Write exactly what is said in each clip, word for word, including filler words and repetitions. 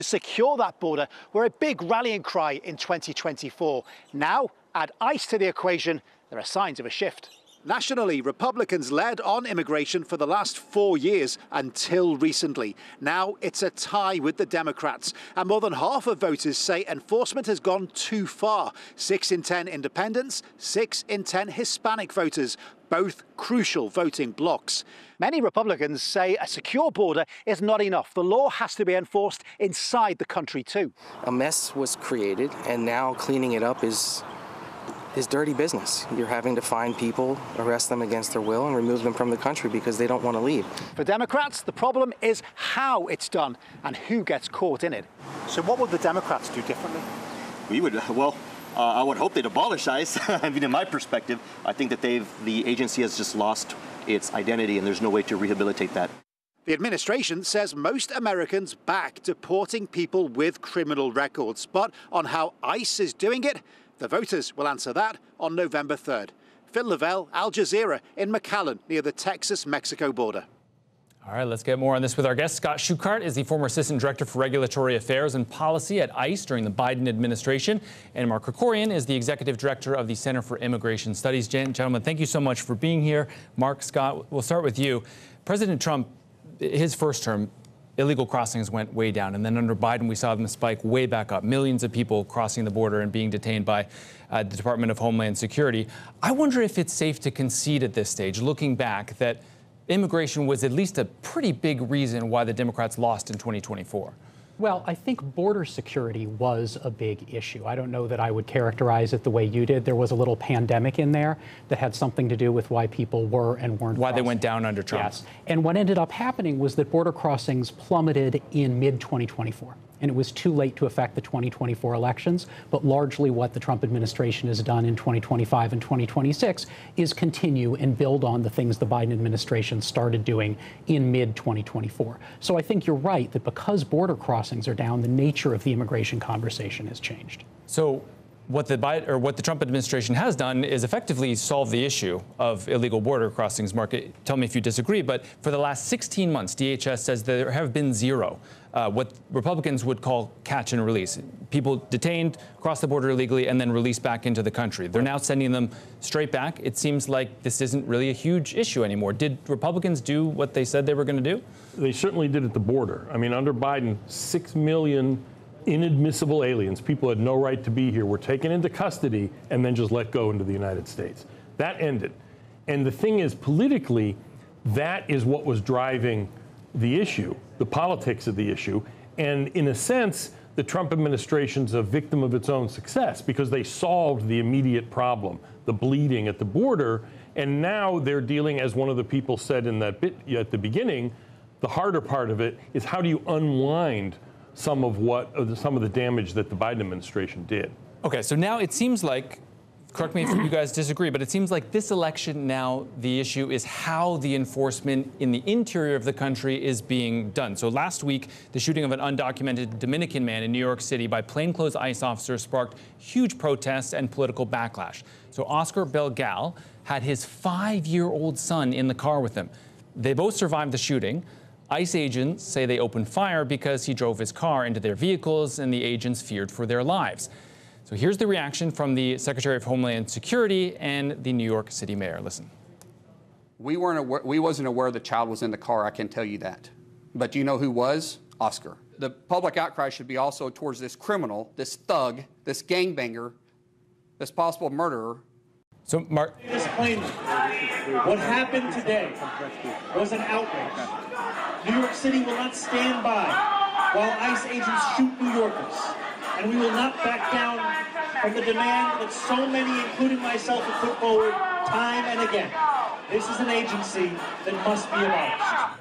Secure that border were a big rallying cry in twenty twenty-four. Now, add ICE to the equation, there are signs of a shift. Nationally, Republicans led on immigration for the last four years until recently. Now it's a tie with the Democrats. And more than half of voters say enforcement has gone too far. Six in ten independents, six in ten Hispanic voters, both crucial voting blocs. Many Republicans say a secure border is not enough. The law has to be enforced inside the country too. A mess was created, and now cleaning it up is is dirty business. You're having to find people, arrest them against their will, and remove them from the country because they don't want to leave. For Democrats, the problem is how it's done and who gets caught in it. So what would the Democrats do differently? We would, well, uh, I would hope they'd abolish ICE. I mean, in my perspective, I think that they've, the agency has just lost its identity and there's no way to rehabilitate that. The administration says most Americans back deporting people with criminal records. But on how ICE is doing it, the voters will answer that on November third. Phil Lavelle, Al Jazeera in McAllen, near the Texas-Mexico border. All right, let's get more on this with our guest. Scott Schuchart is the former Assistant Director for Regulatory Affairs and Policy at ICE during the Biden administration. And Mark Krikorian is the Executive Director of the Center for Immigration Studies. Gentlemen, thank you so much for being here. Mark, Scott, we'll start with you. President Trump, his first term, illegal crossings went way down. And then under Biden, we saw them spike way back up. Millions of people crossing the border and being detained by uh, the Department of Homeland Security. I wonder if it's safe to concede at this stage, looking back, that immigration was at least a pretty big reason why the Democrats lost in twenty twenty-four. Well, I think border security was a big issue. I don't know that I would characterize it the way you did. There was a little pandemic in there that had something to do with why people were and weren't Why crossing. they went down under Trump. Yes. And what ended up happening was that border crossings plummeted in mid twenty twenty-four. And it was too late to affect the twenty twenty-four elections. But largely what the Trump administration has done in twenty twenty-five and twenty twenty-six is continue and build on the things the Biden administration started doing in mid twenty twenty-four. So I think you're right that because border crossings are down, the nature of the immigration conversation has changed. So what the Biden, or what the Trump administration has done is effectively solve the issue of illegal border crossings. Mark, tell me if you disagree, but for the last sixteen months, D H S says there have been zero, uh, what Republicans would call catch and release. People detained, cross the border illegally, and then released back into the country. They're now sending them straight back. It seems like this isn't really a huge issue anymore. Did Republicans do what they said they were going to do? They certainly did at the border. I mean, under Biden, six million inadmissible aliens, people had no right to be here, were taken into custody and then just let go into the United States. That ended. And the thing is, politically, that is what was driving the issue, the politics of the issue. And in a sense, the Trump administration's a victim of its own success because they solved the immediate problem, the bleeding at the border. And now they're dealing, as one of the people said in that bit at the beginning, the harder part of it is how do you unwind some of what, some of the damage that the Biden administration did. Okay, so now it seems like, correct me if you guys disagree, but it seems like this election now, the issue is how the enforcement in the interior of the country is being done. So last week, the shooting of an undocumented Dominican man in New York City by plainclothes ICE officers sparked huge protests and political backlash. So Oscar Belgal had his five-year-old son in the car with him. They both survived the shooting. ICE agents say they opened fire because he drove his car into their vehicles and the agents feared for their lives. So here's the reaction from the Secretary of Homeland Security and the New York City mayor. Listen. We weren't aware, we wasn't aware the child was in the car, I can tell you that. But do you know who was? Oscar. The public outcry should be also towards this criminal, this thug, this gangbanger, this possible murderer. So, Mark. Disclaimer. What happened today was an outrage. New York City will not stand by while ICE agents shoot New Yorkers. And we will not back down from the demand that so many, including myself, have put forward time and again. This is an agency that must be abolished.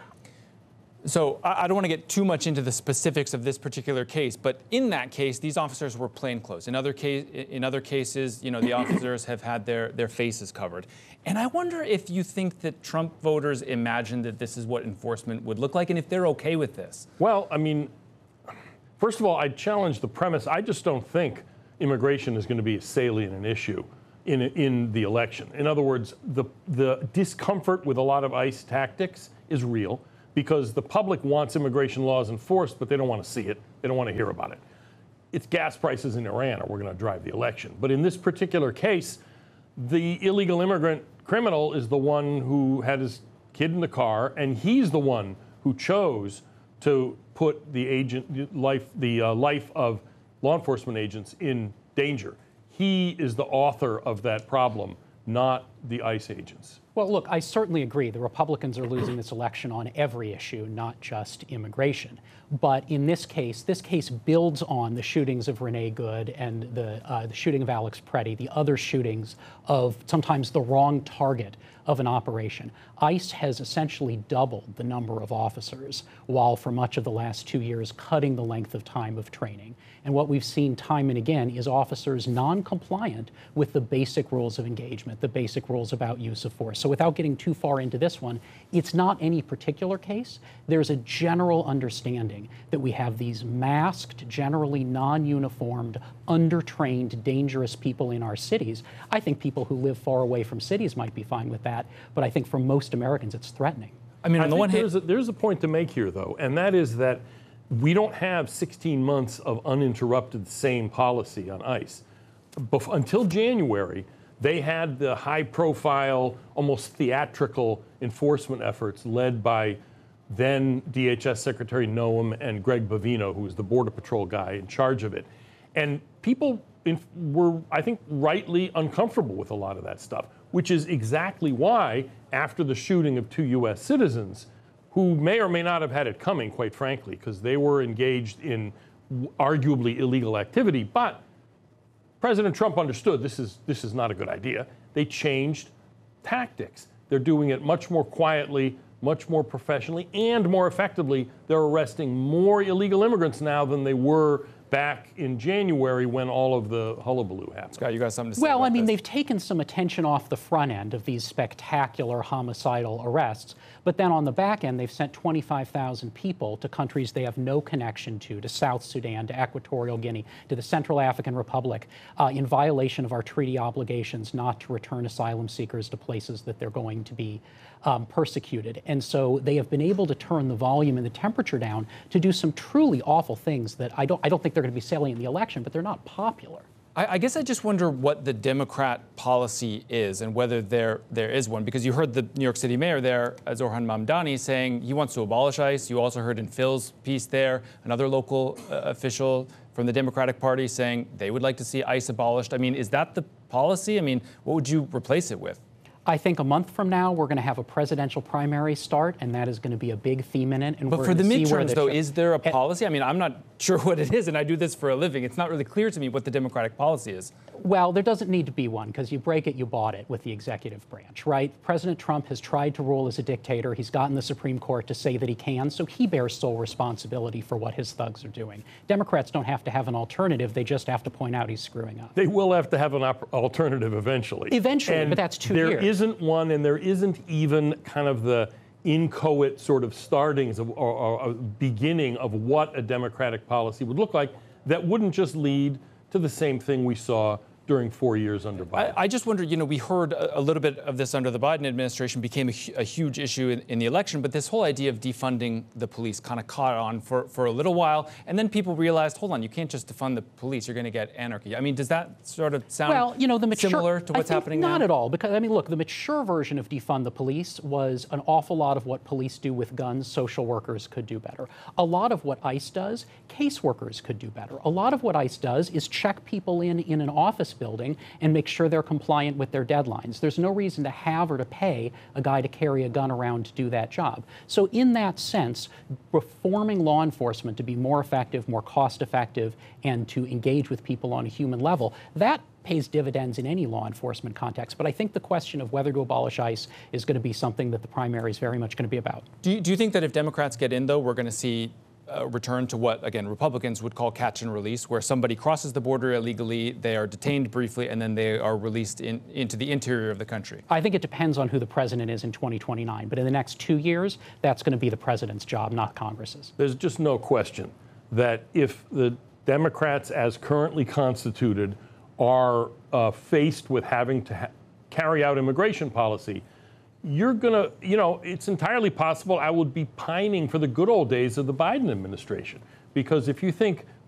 So I don't want to get too much into the specifics of this particular case, but in that case, these officers were plainclothes. In other case, in other cases, you know, the officers have had their, their faces covered. And I wonder if you think that Trump voters imagined that this is what enforcement would look like, and if they're okay with this. Well, I mean, first of all, I challenge the premise. I just don't think immigration is going to be a salient an issue in in the election. In other words, the the discomfort with a lot of ICE tactics is real, because the public wants immigration laws enforced, but they don't want to see it. They don't want to hear about it. It's gas prices in Iran, or we're going to drive the election. But in this particular case, the illegal immigrant criminal is the one who had his kid in the car, and he's the one who chose to put the agent life, the uh, life of law enforcement agents in danger. He is the author of that problem, not the ICE agents. Well, look, I certainly agree. The Republicans are losing this election on every issue, not just immigration. But in this case, this case builds on the shootings of Renee Good and the, uh, the shooting of Alex Preddy, the other shootings of sometimes the wrong target of an operation. ICE has essentially doubled the number of officers, while for much of the last two years cutting the length of time of training. And what we've seen time and again is officers non-compliant with the basic rules of engagement, the basic rules about use of force. So without getting too far into this one, it's not any particular case. There's a general understanding that we have these masked, generally non-uniformed, undertrained, dangerous people in our cities. I think people who live far away from cities might be fine with that, but I think for most Americans, it's threatening. I mean, on I the one hand, there's a, there's a point to make here, though, and that is that we don't have sixteen months of uninterrupted same policy on ICE. Bef- until January, they had the high-profile, almost theatrical enforcement efforts led by then D H S Secretary Noem and Greg Bavino, who was the Border Patrol guy in charge of it. And people in, were, I think, rightly uncomfortable with a lot of that stuff, which is exactly why, after the shooting of two U S citizens, who may or may not have had it coming, quite frankly, because they were engaged in arguably illegal activity, but President Trump understood this is, this is not a good idea. They changed tactics. They're doing it much more quietly, much more professionally, and more effectively. They're arresting more illegal immigrants now than they were back in January when all of the hullabaloo happened. Scott, you got something to say Well, about I mean, this? they've taken some attention off the front end of these spectacular homicidal arrests, but then on the back end, they've sent twenty-five thousand people to countries they have no connection to, to South Sudan, to Equatorial Guinea, to the Central African Republic, uh, in violation of our treaty obligations not to return asylum seekers to places that they're going to be um, persecuted. And so they have been able to turn the volume and the temperature down to do some truly awful things that I don't, I don't think they're going to be salient in the election, but they're not popular. I, I guess I just wonder what the Democrat policy is and whether there there is one, because you heard the New York City mayor there, Zohran Mamdani, saying he wants to abolish ICE. You also heard in Phil's piece there, another local uh, official from the Democratic Party saying they would like to see ICE abolished. I mean, is that the policy? I mean, what would you replace it with? I think a month from now, we're going to have a presidential primary start, and that is going to be a big theme in it. And but we're for the see where midterms, the though, sh- is there a policy? I mean, I'm not sure what it is, and I do this for a living. It's not really clear to me what the Democratic policy is. Well, there doesn't need to be one, because you break it, you bought it with the executive branch, right? President Trump has tried to rule as a dictator. He's gotten the Supreme Court to say that he can, so he bears sole responsibility for what his thugs are doing. Democrats don't have to have an alternative. They just have to point out he's screwing up. They will have to have an op- alternative eventually. Eventually, and but that's two there years. There isn't one, and there isn't even kind of the inchoate sort of startings of, or, or, or beginning of what a Democratic policy would look like that wouldn't just lead to the same thing we saw during four years under Biden. I, I just wonder, you know, we heard a, a little bit of this under the Biden administration, became a, a huge issue in, in the election, but this whole idea of defunding the police kind of caught on for, for a little while, and then people realized, hold on, you can't just defund the police, you're going to get anarchy. I mean, does that sort of sound well, you know, the mature, similar to what's I think happening not now? Not at all, because, I mean, look, the mature version of defund the police was an awful lot of what police do with guns, social workers could do better. A lot of what ICE does, caseworkers could do better. A lot of what ICE does is check people in in an office building and make sure they're compliant with their deadlines. There's no reason to have or to pay a guy to carry a gun around to do that job. So in that sense, reforming law enforcement to be more effective, more cost effective, and to engage with people on a human level, that pays dividends in any law enforcement context. But I think the question of whether to abolish ICE is going to be something that the primary is very much going to be about. Do you, do you think that if Democrats get in, though, we're going to see a return to what, again, Republicans would call catch and release, where somebody crosses the border illegally, they are detained briefly, and then they are released in, into the interior of the country? I think it depends on who the president is in twenty twenty-nine. But in the next two years, that's going to be the president's job, not Congress's. There's just no question that if the Democrats, as currently constituted, are uh, faced with having to ha- carry out immigration policy, you're going to, you know, it's entirely possible I would be pining for the good old days of the Biden administration, Because if you think